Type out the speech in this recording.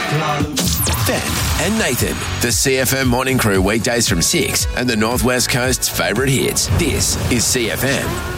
Ben and Nathan, the CFM Morning Crew, weekdays from 6, and the Northwest Coast's favourite hits. This is CFM.